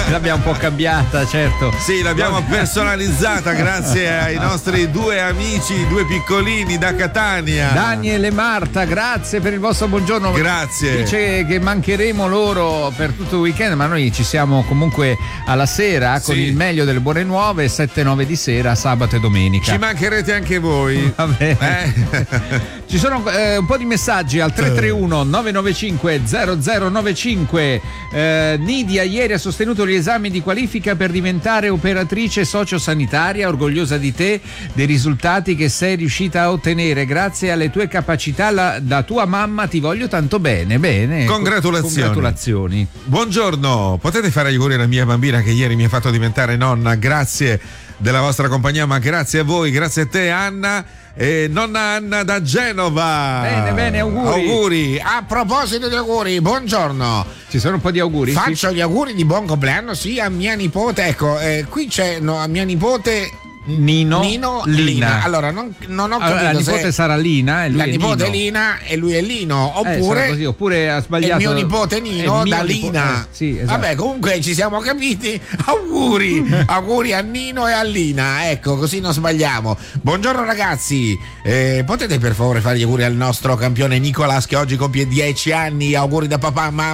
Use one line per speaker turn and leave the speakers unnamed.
L'abbiamo un po' cambiata, certo.
Sì, l'abbiamo personalizzata grazie ai nostri due amici, due piccolini da Catania.
Daniel e Marta, grazie per il vostro buongiorno.
Grazie.
Dice che mancheremo loro per tutto il weekend, ma noi ci siamo comunque alla sera con il meglio delle buone nuove, 7-9 di sera, sabato e domenica.
Ci mancherete anche voi.
Va bene. Ci sono un po' di messaggi al 331 995 0095. Nidia ieri ha sostenuto gli esami di qualifica per diventare operatrice sociosanitaria, orgogliosa di te, dei risultati che sei riuscita a ottenere. Grazie alle tue capacità da tua mamma ti voglio tanto bene. Bene. Congratulazioni.
Buongiorno, potete fare gli auguri alla mia bambina che ieri mi ha fatto diventare nonna. Grazie della vostra compagnia, ma grazie a voi, grazie a te Anna. Nonna Anna da Genova.
Bene, auguri.
A proposito di auguri, buongiorno.
Ci sono un po' di auguri?
Faccio gli auguri di buon compleanno a mia nipote. Ecco, qui c'è a mia nipote
Nino
Lina. Allora non ho capito
la nipote sarà Lina e lui
la
è
nipote
Nino.
Lina e lui è Lino,
oppure ha sbagliato.
Il mio nipote Nino da Lina.
Sì, esatto.
Vabbè, comunque ci siamo capiti. Auguri a Nino e a Lina. Ecco, così non sbagliamo. Buongiorno ragazzi. Potete per favore fare gli auguri al nostro campione Nicolas che oggi compie 10 anni. Auguri da papà, mamma.